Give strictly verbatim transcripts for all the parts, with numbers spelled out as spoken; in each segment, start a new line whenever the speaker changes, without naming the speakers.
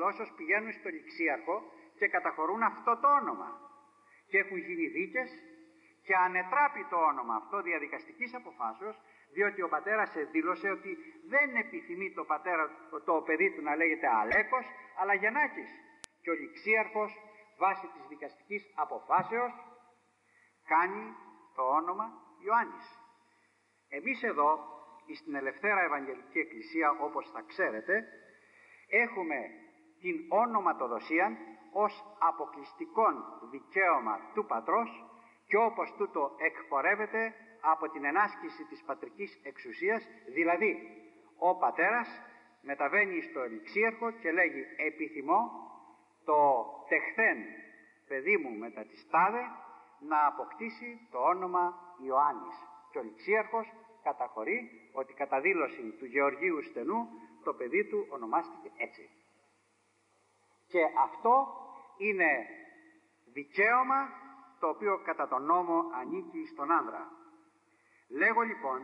γλώσσος πηγαίνουν στο ληξίαρχο και καταχωρούν αυτό το όνομα. Και έχουν γίνει δίκες και ανετράπει το όνομα αυτό διαδικαστικής αποφάσεως, διότι ο πατέρας δήλωσε ότι δεν επιθυμεί το, πατέρα, το παιδί του να λέγεται Αλέκος, αλλά Γιαννάκης. Και ο ληξίαρχος, βάσει της δικαστικής αποφάσεως, κάνει το όνομα Ιωάννης. Εμείς εδώ, στην Ελευθέρα Ευαγγελική Εκκλησία, όπως θα ξέρετε, έχουμε την ονοματοδοσία ως αποκλειστικόν δικαίωμα του πατρός και όπως τούτο εκπορεύεται από την ενάσκηση της πατρικής εξουσίας, δηλαδή ο πατέρας μεταβαίνει στο ληξίαρχο και λέγει επιθυμώ το τεχθέν παιδί μου μετά της τάδε να αποκτήσει το όνομα Ιωάννης. Και ο ληξίαρχος καταχωρεί ότι κατά δήλωση του Γεωργίου Στενού το παιδί του ονομάστηκε έτσι. Και αυτό είναι δικαίωμα το οποίο κατά τον νόμο ανήκει στον άνδρα. Λέγω λοιπόν,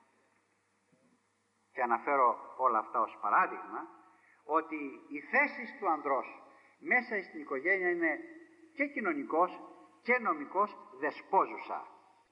και αναφέρω όλα αυτά ως παράδειγμα, ότι η θέση του ανδρός μέσα στην οικογένεια είναι και κοινωνικός και νομικός δεσπόζουσα.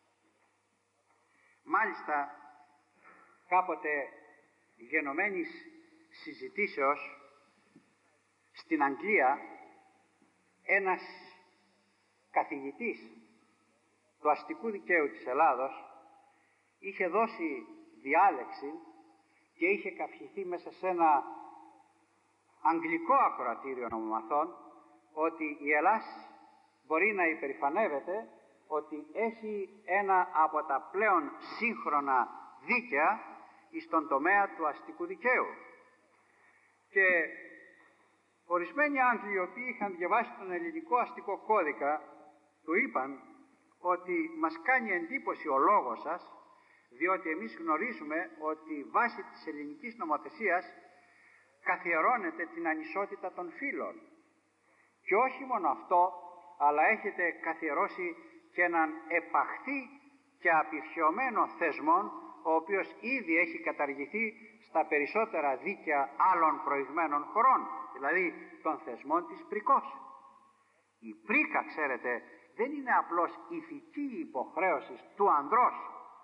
Μάλιστα, κάποτε γενομένης συζητήσεως στην Αγγλία, ένας καθηγητής του αστικού δικαίου της Ελλάδος είχε δώσει διάλεξη και είχε καυχηθεί μέσα σε ένα αγγλικό ακροατήριο νομομαθών ότι η Ελλάς μπορεί να υπερηφανεύεται ότι έχει ένα από τα πλέον σύγχρονα δίκαια στον τομέα του αστικού δικαίου. Και ορισμένοι Άγγλοι οι οποίοι είχαν διαβάσει τον ελληνικό αστικό κώδικα του είπαν ότι μας κάνει εντύπωση ο λόγος σας, διότι εμείς γνωρίζουμε ότι βάσει της ελληνικής νομοθεσίας καθιερώνεται την ανισότητα των φύλων. Και όχι μόνο αυτό, αλλά έχετε καθιερώσει και έναν επαχθή και απειρχαιωμένο θεσμό, ο οποίος ήδη έχει καταργηθεί στα περισσότερα δίκαια άλλων προηγμένων χωρών, δηλαδή των θεσμών της πρικός. Η πρίκα, ξέρετε, δεν είναι απλώς ηθική υποχρέωση του ανδρός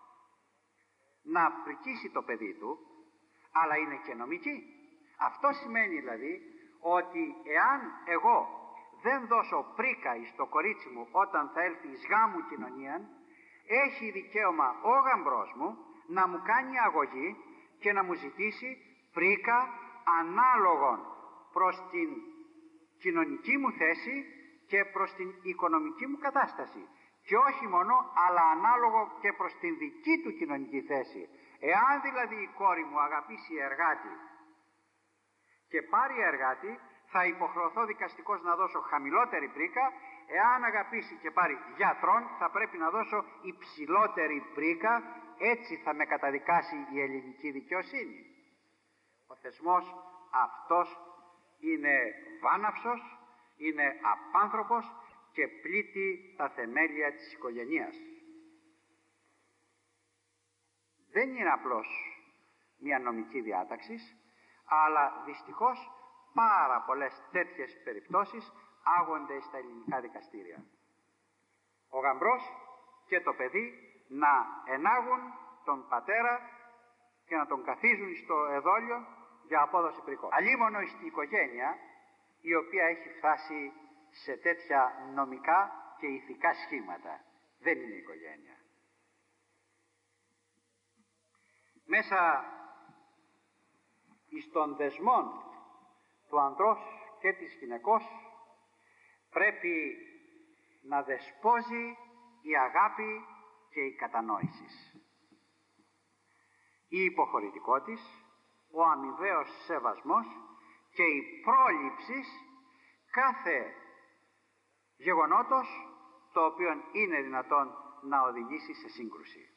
να πρικήσει το παιδί του, αλλά είναι και νομική. Αυτό σημαίνει δηλαδή ότι εάν εγώ δεν δώσω πρίκα εις το κορίτσι μου όταν θα έλθει εις γάμου κοινωνία, έχει δικαίωμα ο γαμπρός μου να μου κάνει αγωγή και να μου ζητήσει πρίκα ανάλογον προς την κοινωνική μου θέση και προς την οικονομική μου κατάσταση. Και όχι μόνο, αλλά ανάλογο και προς την δική του κοινωνική θέση. Εάν δηλαδή η κόρη μου αγαπήσει εργάτη και πάρει εργάτη, θα υποχρεωθώ δικαστικώς να δώσω χαμηλότερη πρίκα. Εάν αγαπήσει και πάρει γιατρόν, θα πρέπει να δώσω υψηλότερη πρίκα. Έτσι θα με καταδικάσει η ελληνική δικαιοσύνη. Ο θεσμός αυτός είναι βάναυσος, είναι απάνθρωπος και πλήττει τα θεμέλια της οικογένειας. Δεν είναι απλώς μια νομική διάταξη, αλλά δυστυχώς πάρα πολλές τέτοιες περιπτώσεις άγονται στα ελληνικά δικαστήρια. Ο γαμπρός και το παιδί να ενάγουν τον πατέρα και να τον καθίζουν στο εδόλιο για απόδοση πρικών. Αλλήμωνο στην οικογένεια η οποία έχει φτάσει σε τέτοια νομικά και ηθικά σχήματα. Δεν είναι οικογένεια. Μέσα εις των δεσμών του ανδρός και της γυναικός πρέπει να δεσπόζει η αγάπη και η κατανόηση. Η υποχωρητικότης, ο αμοιβαίος σεβασμός και η πρόληψη κάθε γεγονότος το οποίο είναι δυνατόν να οδηγήσει σε σύγκρουση.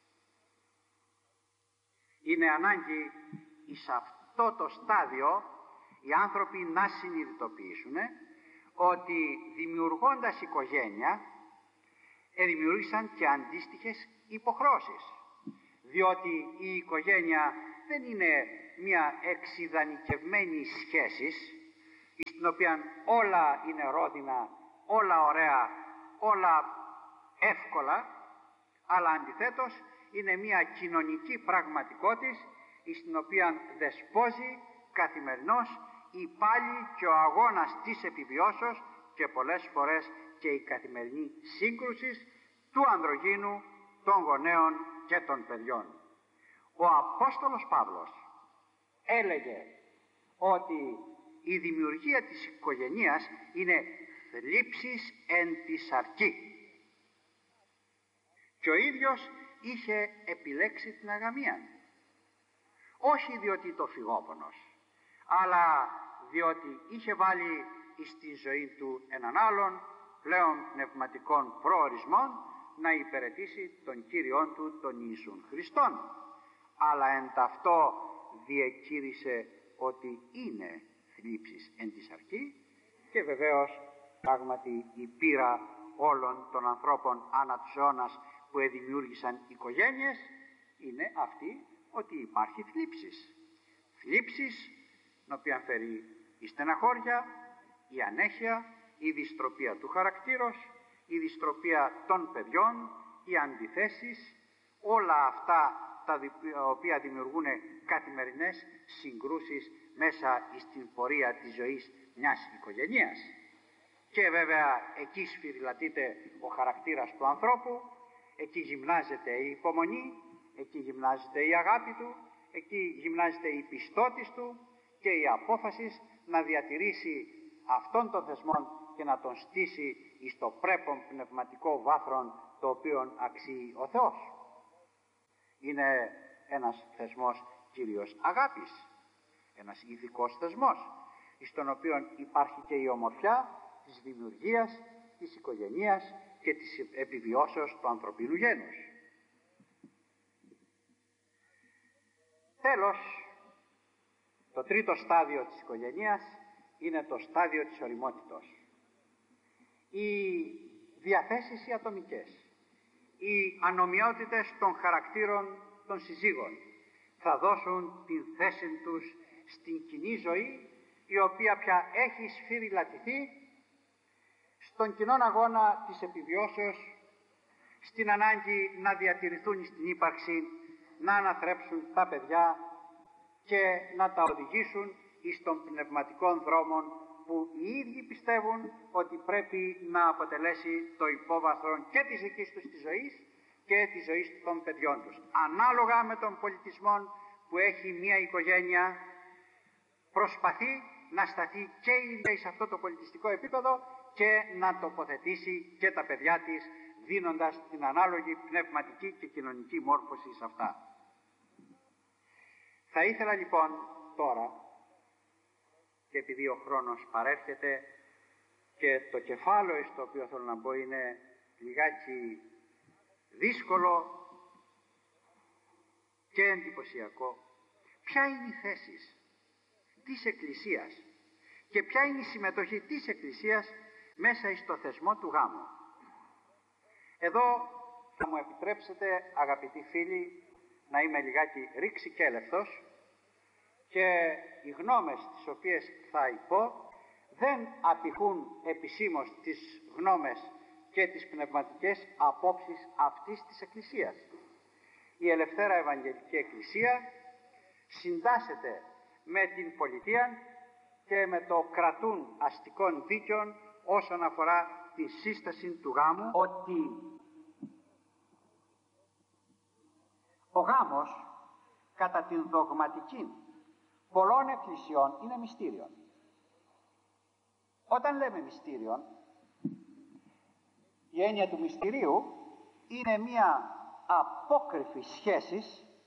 Είναι ανάγκη εις αυτό το στάδιο οι άνθρωποι να συνειδητοποιήσουν ότι δημιουργώντας οικογένεια δημιούργησαν και αντίστοιχες υποχρεώσεις, διότι η οικογένεια δεν είναι μια εξειδανικευμένη σχέση στην οποία όλα είναι ρόδινα, όλα ωραία, όλα εύκολα, αλλά αντιθέτως είναι μια κοινωνική πραγματικότητα στην οποία δεσπόζει καθημερινώς η πάλη και ο αγώνας της επιβιώσεως και πολλές φορές και η καθημερινή σύγκρουση του ανδρογύνου, των γονέων και των παιδιών. Ο Απόστολος Παύλος έλεγε ότι η δημιουργία της οικογενείας είναι θλίψης εν τη σαρκή. Και ο ίδιος είχε επιλέξει την αγαμία. Όχι διότι το φυγόπονος, αλλά διότι είχε βάλει στη ζωή του έναν άλλον πλέον πνευματικών προορισμών να υπηρετήσει τον Κύριον του, τον Ιησούν Χριστόν. Αλλά εν ταυτό διεκήρυσε ότι είναι θλίψης εν τη σαρκή και βεβαίως πράγματι η πείρα όλων των ανθρώπων ανά τους αιώνας που εδημιούργησαν οικογένειες είναι αυτή ότι υπάρχει θλίψης. Θλίψης, την οποία φέρει η στεναχώρια, η ανέχεια, η δυστροπία του χαρακτήρος, η δυστροπία των παιδιών, οι αντιθέσεις, όλα αυτά τα οποία δημιουργούν καθημερινές συγκρούσεις μέσα στην πορεία της ζωής μιας οικογενείας. Και βέβαια εκεί σφυριλατείται ο χαρακτήρας του ανθρώπου, εκεί γυμνάζεται η υπομονή, εκεί γυμνάζεται η αγάπη του, εκεί γυμνάζεται η πιστότης του και η απόφαση να διατηρήσει αυτόν τον θεσμόν και να τον στήσει εις το πρέπον πνευματικό βάθρον το οποίο αξιεί ο Θεός. Είναι ένας θεσμός κυρίως αγάπης, ένας ειδικός θεσμός, εις τον οποίο υπάρχει και η ομορφιά της δημιουργίας, της οικογενείας και της επιβιώσεως του ανθρωπίνου γένους. Τέλος, το τρίτο στάδιο της οικογενείας είναι το στάδιο της ωριμότητος. Οι διαθέσεις οι ατομικές, οι ανομοιότητες των χαρακτήρων των συζύγων θα δώσουν την θέση τους στην κοινή ζωή, η οποία πια έχει σφυριλατηθεί στον κοινόν αγώνα της επιβιώσεως, στην ανάγκη να διατηρηθούν στην ύπαρξη, να αναθρέψουν τα παιδιά και να τα οδηγήσουν εις των πνευματικών δρόμων που οι ίδιοι πιστεύουν ότι πρέπει να αποτελέσει το υπόβαθρο και της δικής τους της ζωής και της ζωής των παιδιών τους. Ανάλογα με τον πολιτισμό που έχει μια οικογένεια, προσπαθεί να σταθεί και η ίδια σε αυτό το πολιτιστικό επίπεδο και να τοποθετήσει και τα παιδιά της, δίνοντας την ανάλογη πνευματική και κοινωνική μόρφωση σε αυτά. Θα ήθελα λοιπόν τώρα, και επειδή ο χρόνος παρέρχεται και το κεφάλαιο στο οποίο θέλω να μπω είναι λιγάκι δύσκολο και εντυπωσιακό, ποια είναι η θέση της Εκκλησίας και ποια είναι η συμμετοχή της Εκκλησίας μέσα στο θεσμό του γάμου. Εδώ θα μου επιτρέψετε, αγαπητοί φίλοι, να είμαι λιγάκι ρήξικέλευτος και οι γνώμες τις οποίες θα υπώ δεν απηχούν επισήμως τις γνώμες και τις πνευματικές απόψεις αυτής της Εκκλησίας. Η Ελευθέρα Ευαγγελική Εκκλησία συντάσσεται με την πολιτεία και με το κρατούν αστικών δίκαιων όσον αφορά τη σύσταση του γάμου, ότι ο γάμος κατά την δογματική πολλών εκκλησιών είναι μυστήριον. Όταν λέμε μυστήριον, η έννοια του μυστηρίου είναι μία απόκρυφη σχέση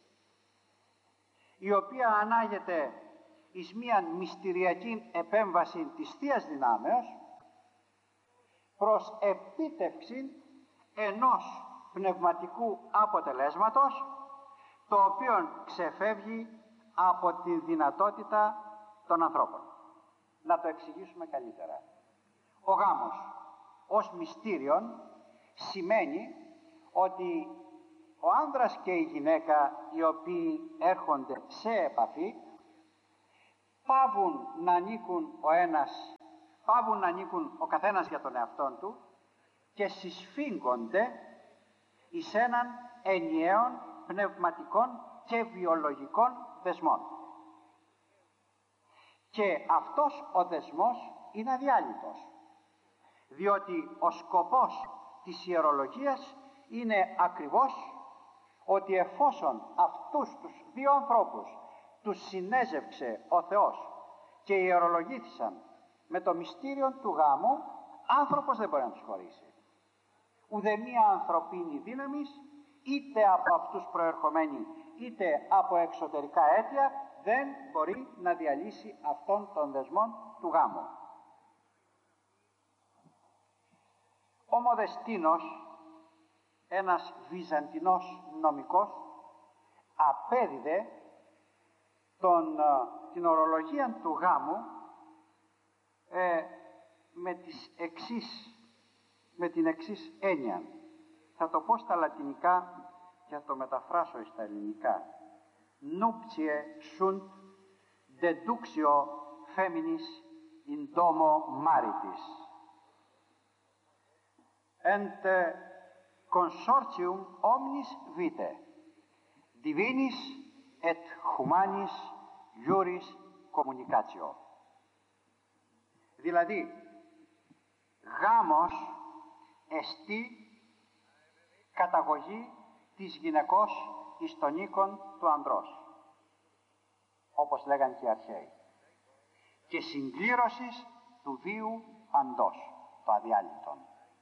η οποία ανάγεται εις μία μυστηριακή επέμβαση της Θείας Δυνάμεως προς επίτευξη ενός πνευματικού αποτελέσματος το οποίο ξεφεύγει από τη δυνατότητα των ανθρώπων. Να το εξηγήσουμε καλύτερα. Ο γάμος ως μυστήριον σημαίνει ότι ο άνδρας και η γυναίκα οι οποίοι έρχονται σε επαφή πάβουν να ανήκουν ο ένας πάβουν να ανήκουν ο καθένας για τον εαυτόν του και συσφίγγονται εις έναν ενιαίων πνευματικών και βιολογικών δεσμών. Και αυτός ο δεσμός είναι αδιάλειτος, διότι ο σκοπός της ιερολογίας είναι ακριβώς ότι εφόσον αυτούς τους δύο ανθρώπους τους συνέζευξε ο Θεός και ιερολογήθησαν με το μυστήριο του γάμου, άνθρωπος δεν μπορεί να τους χωρίσει. Ουδέμια ανθρωπίνη δύναμη, είτε από αυτούς προερχομένη είτε από εξωτερικά αίτια, δεν μπορεί να διαλύσει αυτόν τον δεσμόν του γάμου. Ο Μοδεστίνος, ένας βυζαντινός νομικός, απέδιδε τον, την ορολογία του γάμου ε, με, τις εξής, με την εξής έννοια. Θα το πω στα λατινικά και θα το μεταφράσω στα ελληνικά. Nuptiae sunt deductio feminis in domo maritis and consortium omnis vitae divinis et humanis iuris communicatio. Δηλαδή, γάμος εστί καταγωγή της γυναικός εις των οίκων του ανδρός, όπως λέγαν και οι αρχαίοι, και συγκλήρωσης του βίου παντός, το αδιάλειτον.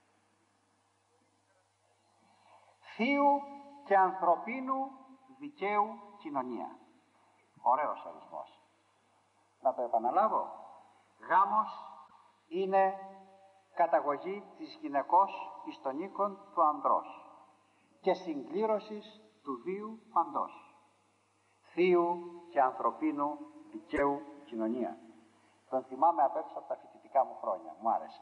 Θείου και ανθρωπίνου δικαίου κοινωνία. Ωραίος ορισμός. Να το επαναλάβω. Γάμος είναι καταγωγή της γυναικός εις των οίκων του ανδρός και συγκλήρωσης του βίου παντός. Θείου και ανθρωπίνου δικαίου κοινωνία. Τον θυμάμαι απ' έξω από τα φοιτητικά μου χρόνια. Μου άρεσε.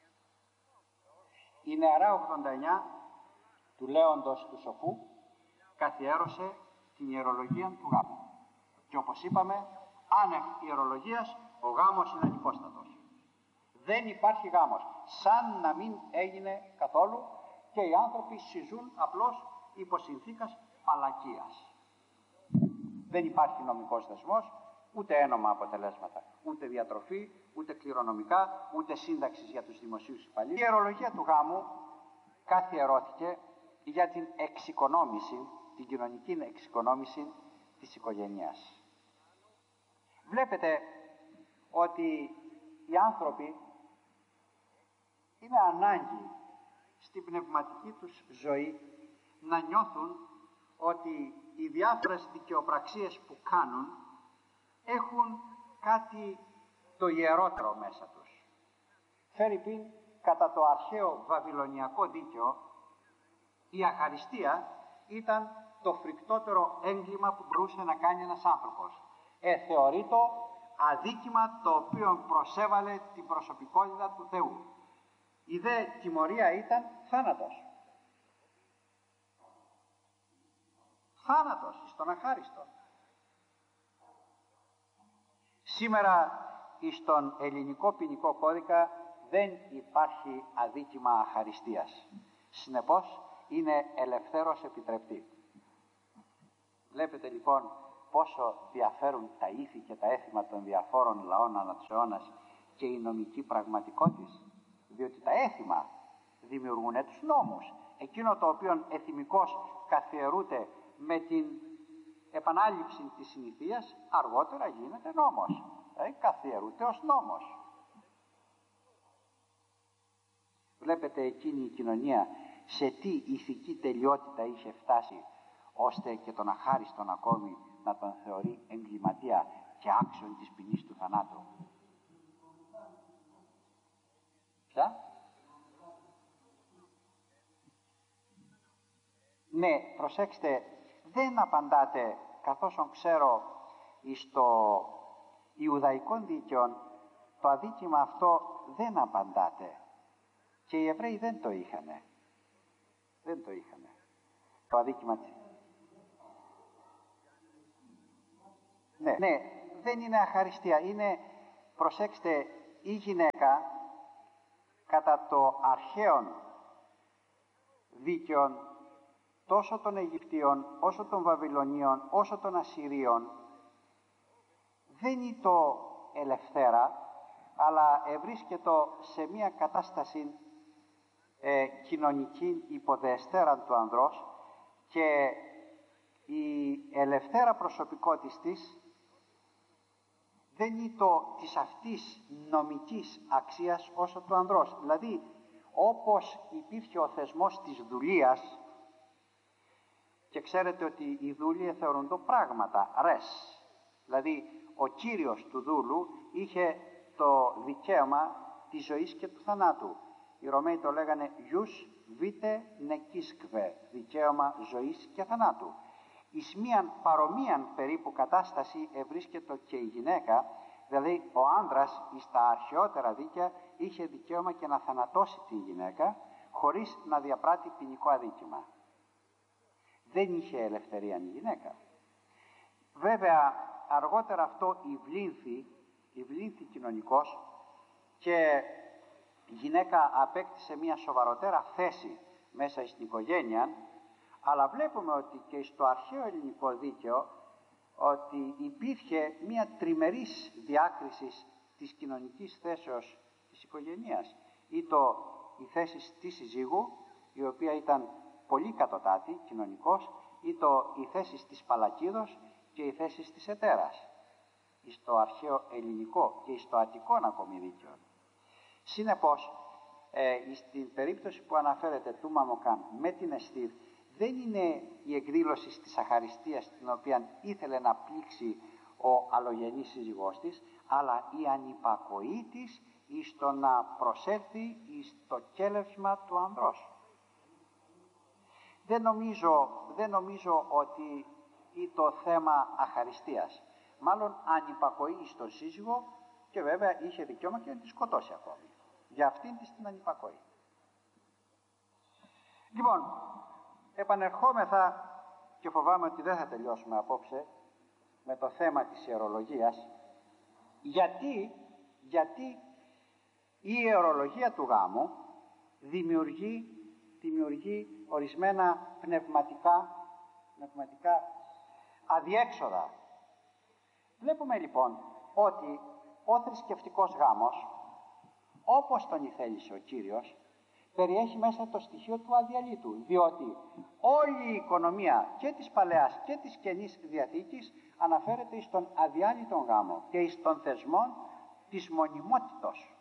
Η νεαρά ογδόντα εννιά του Λέοντος του Σοφού καθιέρωσε την ιερολογία του γάμου. Και όπως είπαμε, άνευ ιερολογίας ο γάμος είναι ανυπόστατος. Δεν υπάρχει γάμος, σαν να μην έγινε καθόλου, και οι άνθρωποι συζούν απλώς υπό συνθήκας παλακίας. Δεν υπάρχει νομικός δεσμός, ούτε ένομα αποτελέσματα, ούτε διατροφή, ούτε κληρονομικά, ούτε σύνταξης για τους δημοσίους υπαλλήλους. Η ιερολογία του γάμου καθιερώθηκε για την εξοικονόμηση, την κοινωνική εξοικονόμηση της οικογένειας. Βλέπετε ότι οι άνθρωποι είναι ανάγκη στην πνευματική τους ζωή να νιώθουν ότι οι διάφορες δικαιοπραξίες που κάνουν έχουν κάτι το ιερότερο μέσα τους. Φερρυπίν, κατά το αρχαίο βαβυλωνιακό δίκαιο, η αχαριστία ήταν το φρικτότερο έγκλημα που μπορούσε να κάνει ένας άνθρωπος. Ε, θεωρείτο αδίκημα το οποίο προσέβαλε την προσωπικότητα του Θεού. Η δε τιμωρία ήταν θάνατος. Θάνατος στον αχάριστο. Σήμερα στον ελληνικό ποινικό κώδικα δεν υπάρχει αδίκημα αχαριστίας. Συνεπώς είναι ελευθέρως επιτρεπτή. Βλέπετε λοιπόν πόσο διαφέρουν τα ήθη και τα έθιμα των διαφόρων λαών ανά τους αιώνας και η νομική πραγματικότητα. Διότι τα έθιμα δημιουργούν τους νόμους. Εκείνο το οποίο εθιμικώς καθιερούται με την επανάληψη της συνηθείας, αργότερα γίνεται νόμος. Δηλαδή καθιερούται ως νόμος. Βλέπετε εκείνη η κοινωνία σε τι ηθική τελειότητα είχε φτάσει, ώστε και τον αχάριστον ακόμη να τον θεωρεί εγκληματία και άξιον της ποινής του θανάτου. Ποια? Ναι, προσέξτε, δεν απαντάτε, καθώς ξέρω στο Ιουδαϊκό δίκαιο το αδίκημα αυτό δεν απαντάτε. Και οι Εβραίοι δεν το είχανε. Δεν το είχανε. Το αδίκημα της. Ναι, ναι, δεν είναι αχαριστία. Είναι, προσέξτε, η γυναίκα κατά το αρχαίον δίκαιον τόσο των Αιγυπτίων, όσο των Βαβυλωνίων, όσο των Ασσυρίων, δεν είναι το ελευθέρα, αλλά ευρίσκεται σε μια κατάσταση ε, κοινωνική υποδεστέραν του ανδρός, και η ελευθέρα προσωπικότης της δεν είναι το της αυτής νομικής αξίας όσο του ανδρός. Δηλαδή, όπως υπήρχε ο θεσμός της δουλείας, και ξέρετε ότι οι δούλοι θεωρούνται πράγματα, ρες, δηλαδή ο κύριος του δούλου είχε το δικαίωμα της ζωής και του θανάτου. Οι Ρωμαίοι το λέγανε «Ιους βίτε νεκίσκβε», δικαίωμα ζωής και θανάτου. Εις μίαν παρομοίαν περίπου κατάσταση ευρίσκεται και η γυναίκα, δηλαδή ο άνδρας εις τα αρχαιότερα δίκαια είχε δικαίωμα και να θανατώσει την γυναίκα χωρίς να διαπράττει ποινικό αδίκημα. Δεν είχε ελευθερία η γυναίκα. Βέβαια αργότερα αυτό υβλήνθη, υβλήνθη κοινωνικός, και η γυναίκα απέκτησε μια σοβαροτέρα θέση μέσα στην οικογένεια, αλλά βλέπουμε ότι και στο αρχαίο ελληνικό δίκαιο ότι υπήρχε μια τριμερής διάκριση της κοινωνικής θέσεως της οικογένειας. Ή το η θέση της συζύγου, η οποία ήταν πολύ κατωτάτη κοινωνικός, ή το η θέση της παλακίδος και η θέση της ετέρας, στο αρχαίο ελληνικό και στο αττικό ακόμη δίκαιο. Συνεπώς, ε, στην περίπτωση που αναφέρεται του Μαμοκάν με την Εστίρ, δεν είναι η εκδήλωση της αχαριστίας την οποία ήθελε να πλήξει ο αλλογενής σύζυγός της, αλλά η ανυπακοή της εις το να προσέλθει εις το κέλευσμα του ανδρός. Δεν νομίζω, δεν νομίζω ότι είναι το θέμα αχαριστίας. Μάλλον ανυπακοή εις τον σύζυγο, και βέβαια είχε δικαίωμα και να τη σκοτώσει ακόμη. Για αυτήν της την ανυπακοή. Λοιπόν, επανερχόμεθα, και φοβάμαι ότι δεν θα τελειώσουμε απόψε με το θέμα της ιερολογίας, γιατί, γιατί η ιερολογία του γάμου δημιουργεί, δημιουργεί ορισμένα πνευματικά, πνευματικά αδιέξοδα. Βλέπουμε λοιπόν ότι ο θρησκευτικός γάμος, όπως τον ηθέλησε ο Κύριος, περιέχει μέσα το στοιχείο του αδιαλύτου, διότι όλη η οικονομία και της Παλαιάς και της Καινής Διαθήκης αναφέρεται στον αδιάλυτον γάμο και στον θεσμό της μονιμότητος.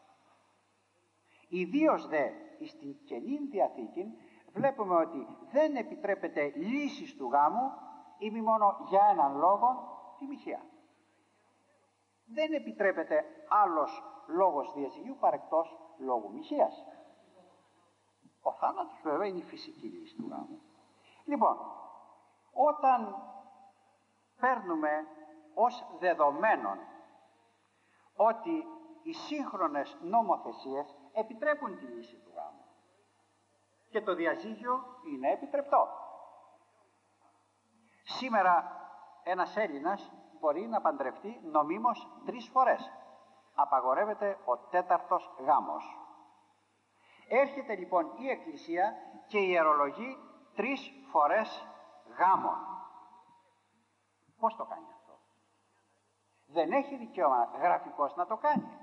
Ιδίως δε στην Καινή Διαθήκη βλέπουμε ότι δεν επιτρέπεται λύσεις του γάμου ή μη μόνο για έναν λόγο, τη μοιχεία. Δεν επιτρέπεται άλλος λόγος διαζυγίου παρεκτός λόγου μοιχείας. Ο θάνατος βέβαια είναι η φυσική λύση του γάμου. Λοιπόν, όταν παίρνουμε ως δεδομένον ότι οι σύγχρονες νομοθεσίες επιτρέπουν τη λύση του γάμου και το διαζύγιο είναι επιτρεπτό. Σήμερα ένας Έλληνας μπορεί να παντρευτεί νομίμως τρεις φορές. Απαγορεύεται ο τέταρτος γάμος. Έρχεται λοιπόν η Εκκλησία και ιερολογεί τρεις φορές γάμων. Πώς το κάνει αυτό? Δεν έχει δικαίωμα γραφικός να το κάνει.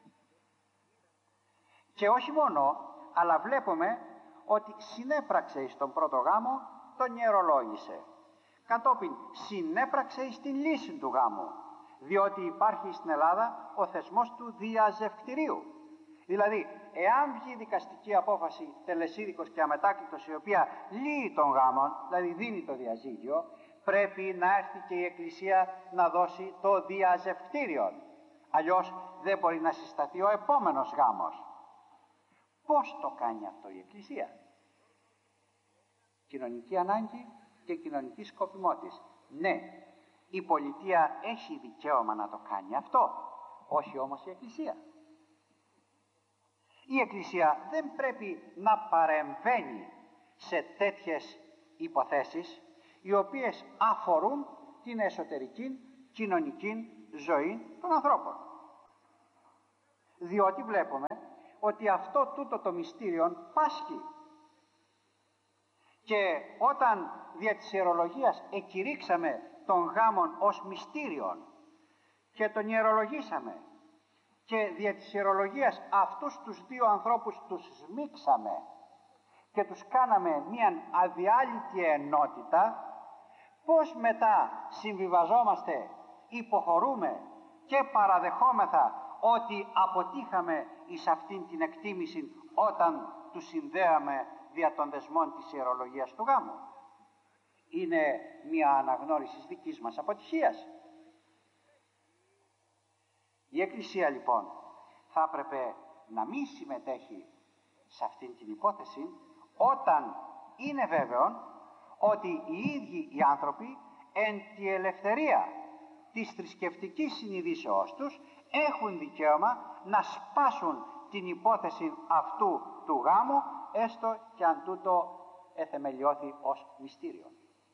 Και όχι μόνο, αλλά βλέπουμε ότι συνέπραξε στον πρώτο γάμο, τον ιερολόγησε. Κατόπιν συνέπραξε στην λύση του γάμου, διότι υπάρχει στην Ελλάδα ο θεσμός του διαζευκτηρίου. Δηλαδή, εάν βγει δικαστική απόφαση τελεσίδικος και αμετάκλητος, η οποία λύει τον γάμο, δηλαδή δίνει το διαζύγιο, πρέπει να έρθει και η Εκκλησία να δώσει το διαζευκτήριο. Αλλιώς δεν μπορεί να συσταθεί ο επόμενος γάμος. Πώς το κάνει αυτό η Εκκλησία? Κοινωνική ανάγκη και κοινωνική σκοπιμότης. Ναι, η πολιτεία έχει δικαίωμα να το κάνει αυτό, όχι όμως η Εκκλησία. Η Εκκλησία δεν πρέπει να παρεμβαίνει σε τέτοιες υποθέσεις οι οποίες αφορούν την εσωτερική κοινωνική ζωή των ανθρώπων. Διότι βλέπουμε ότι αυτό τούτο το μυστήριον πάσχει. Και όταν δια της ιερολογίας εκηρύξαμε τον γάμον ως μυστήριον και τον ιερολογήσαμε και δια της ιερολογίας αυτούς τους δύο ανθρώπους τους σμίξαμε και τους κάναμε μίαν αδιάλειπτη ενότητα, πώς μετά συμβιβαζόμαστε, υποχωρούμε και παραδεχόμεθα ότι αποτύχαμε εις αυτήν την εκτίμηση όταν τους συνδέαμε δια των δεσμών της ιερολογίας του γάμου? Είναι μια αναγνώριση δικής μας αποτυχίας. Η Εκκλησία λοιπόν θα έπρεπε να μην συμμετέχει σε αυτήν την υπόθεση όταν είναι βέβαιο ότι οι ίδιοι οι άνθρωποι εν τη ελευθερία της θρησκευτικής συνειδήσεώς τους έχουν δικαίωμα να σπάσουν την υπόθεση αυτού του γάμου, έστω και αν τούτο εθεμελιώθη ως μυστήριο.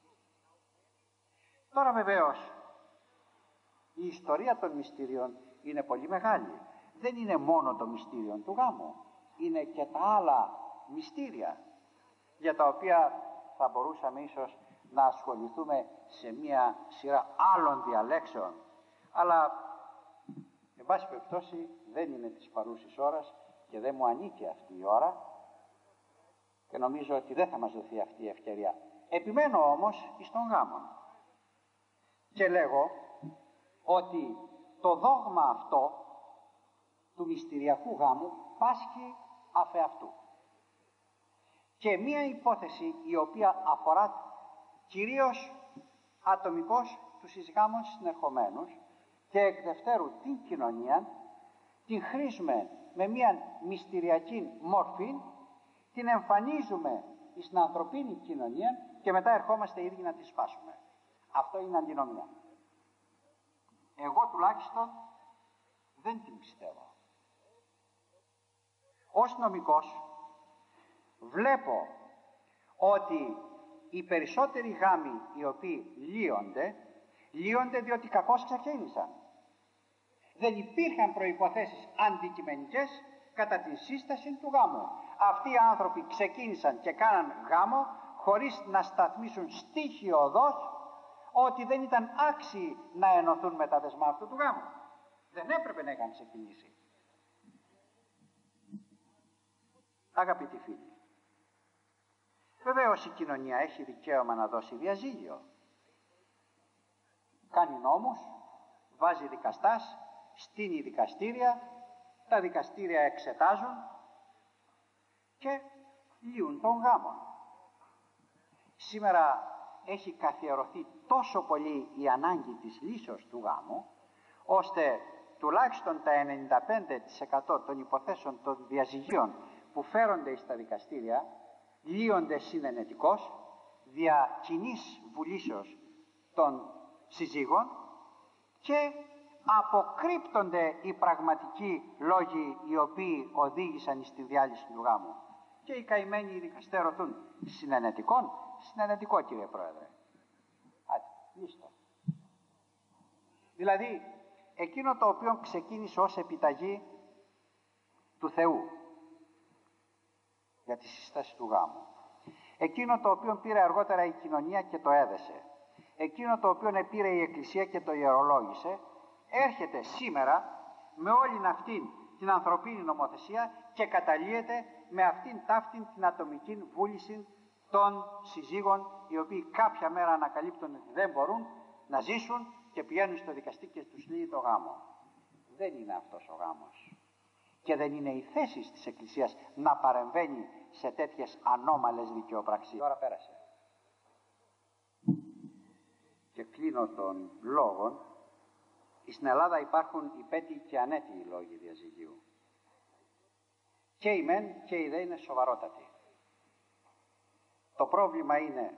Τώρα βεβαίως η ιστορία των μυστήριων είναι πολύ μεγάλη. Δεν είναι μόνο το μυστήριο του γάμου, είναι και τα άλλα μυστήρια για τα οποία θα μπορούσαμε ίσως να ασχοληθούμε σε μια σειρά άλλων διαλέξεων, αλλά εν πάση περιπτώσει δεν είναι της παρούσης ώρας και δεν μου ανήκει αυτή η ώρα και νομίζω ότι δεν θα μας δοθεί αυτή η ευκαιρία. Επιμένω όμως εις τον γάμο και λέγω ότι το δόγμα αυτό του μυστηριακού γάμου πάσχει αφ' αυτού. Και μία υπόθεση η οποία αφορά κυρίως ατομικώς τους εις γάμων συνερχομένους και εκ δευτέρου την κοινωνία, την χρήσουμε με μία μυστηριακή μόρφη, την εμφανίζουμε στην ανθρωπίνη κοινωνία και μετά ερχόμαστε οι ίδιοι να τη σπάσουμε. Αυτό είναι αντινομία. Εγώ τουλάχιστον δεν την πιστεύω. Ως νομικός βλέπω ότι οι περισσότεροι γάμοι οι οποίοι λύονται, λύονται διότι κακώς ξεκίνησαν. Δεν υπήρχαν προϋποθέσεις αντικειμενικές κατά την σύσταση του γάμου. Αυτοί οι άνθρωποι ξεκίνησαν και κάναν γάμο χωρίς να σταθμίσουν στοιχειοδός ότι δεν ήταν άξιοι να ενωθούν με τα δεσμά αυτού του γάμου. Δεν έπρεπε να είχαν ξεκινήσει. Αγαπητοί φίλοι, βεβαίως η κοινωνία έχει δικαίωμα να δώσει διαζύγιο. Κάνει νόμους, βάζει δικαστάς, στείνει δικαστήρια, τα δικαστήρια εξετάζουν και λύουν τον γάμο. Σήμερα έχει καθιερωθεί τόσο πολύ η ανάγκη της λύσεως του γάμου, ώστε τουλάχιστον τα ενενήντα πέντε τοις εκατό των υποθέσεων των διαζυγίων που φέρονται στα δικαστήρια λύονται συνενετικώς δια κοινής βουλήσεως των συζύγων και αποκρύπτονται οι πραγματικοί λόγοι οι οποίοι οδήγησαν στη διάλυση του γάμου. Και οι καημένοι οι δικαστές ρωτούν, συνενετικών? Συνενετικό, κύριε Πρόεδρε. Άντε, λύστο. Δηλαδή εκείνο το οποίο ξεκίνησε ως επιταγή του Θεού για τη σύσταση του γάμου, εκείνο το οποίο πήρε αργότερα η κοινωνία και το έδεσε, εκείνο το οποίο πήρε η Εκκλησία και το ιερολόγησε, έρχεται σήμερα με όλη αυτήν την ανθρωπίνη νομοθεσία και καταλύεται με αυτήν ταύτην την ατομική βούληση των συζύγων, οι οποίοι κάποια μέρα ανακαλύπτουν ότι δεν μπορούν να ζήσουν και πηγαίνουν στο δικαστή και τους λύει το γάμο. Δεν είναι αυτός ο γάμος. Και δεν είναι η θέση της Εκκλησίας να παρεμβαίνει σε τέτοιες ανώμαλες δικαιοπραξίες. Τώρα πέρασε. Και κλείνω τον λόγον. Στην Ελλάδα υπάρχουν υπέτειοι και ανέτειοι λόγοι διαζυγίου. Και οι μεν και οι δε είναι σοβαρότατοι. Το πρόβλημα είναι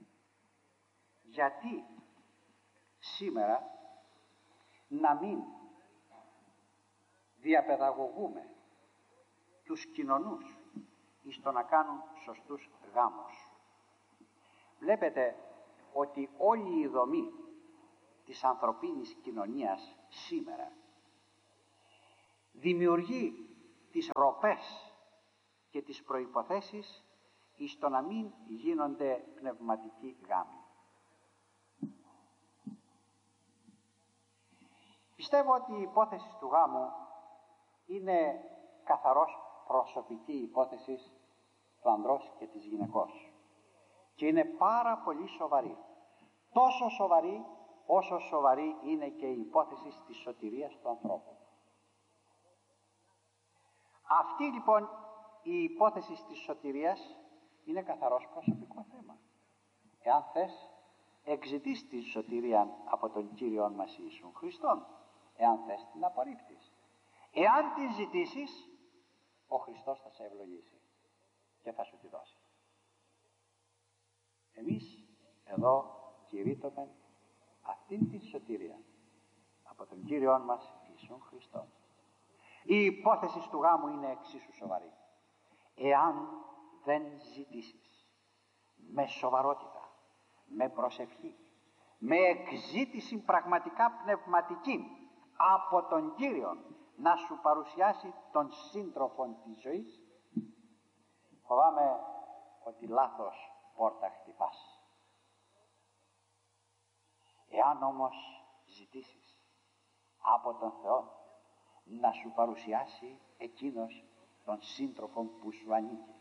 γιατί σήμερα να μην διαπαιδαγωγούμε τους κοινωνούς εις το να κάνουν σωστούς γάμους. Βλέπετε ότι όλη η δομή της ανθρωπίνης κοινωνίας σήμερα δημιουργεί τις ροπές και τις προϋποθέσεις εις το να μην γίνονται πνευματικοί γάμοι. Πιστεύω ότι η υπόθεση του γάμου είναι καθαρός προσωπική υπόθεση του ανδρός και της γυναικός και είναι πάρα πολύ σοβαρή. Τόσο σοβαρή όσο σοβαρή είναι και η υπόθεση της σωτηρίας του ανθρώπου. Αυτή λοιπόν η υπόθεση της σωτηρίας είναι καθαρός προσωπικό θέμα. Εάν θες, εξητείς τη σωτηρία από τον Κύριον μας Ιησούν Χριστόν. Εάν θες, την απορρίπτεις. Εάν την ζητήσεις, ο Χριστός θα σε ευλογήσει και θα σου τη δώσει. Εμείς εδώ κηρύττουμε αυτήν τη σωτηρία από τον Κύριον μας Ιησούν Χριστόν. Η υπόθεση του γάμου είναι εξίσου σοβαρή. Εάν δεν ζητήσεις με σοβαρότητα, με προσευχή, με εκζήτηση πραγματικά πνευματική από τον Κύριον να σου παρουσιάσει τον σύντροφο της ζωής, φοβάμαι ότι λάθος πόρτα χτυπάς. Εάν όμως ζητήσεις από τον Θεό να σου παρουσιάσει εκείνος τον σύντροφο που σου ανήκει,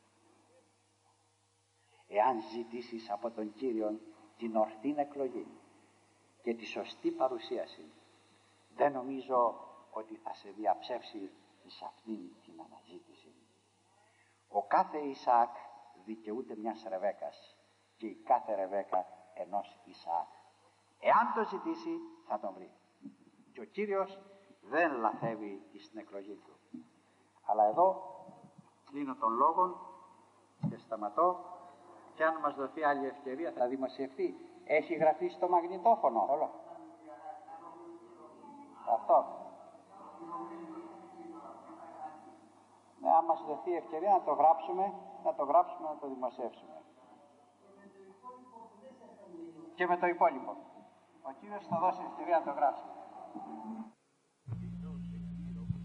εάν ζητήσεις από τον Κύριο την ορθή εκλογή και τη σωστή παρουσίαση, δεν νομίζω ότι θα σε διαψεύσει σε αυτήν την αναζήτηση. Ο κάθε Ισαάκ δικαιούται μιας Ρεβέκας και η κάθε Ρεβέκα ενός Ισαάκ. Εάν το ζητήσει θα τον βρει. Και ο Κύριος δεν λαθεύει στην εκλογή του. Αλλά εδώ κλείνω τον λόγο και σταματώ, και αν μας δοθεί άλλη ευκαιρία θα δημοσιευτεί. Έχει γραφεί στο μαγνητόφωνο όλο αυτό. Ναι, αν μας δοθεί ευκαιρία να το γράψουμε, να το γράψουμε, να το δημοσιεύσουμε. Και με το υπόλοιπο. Ο Κύριος θα δώσει ευκαιρία να το γράψουμε.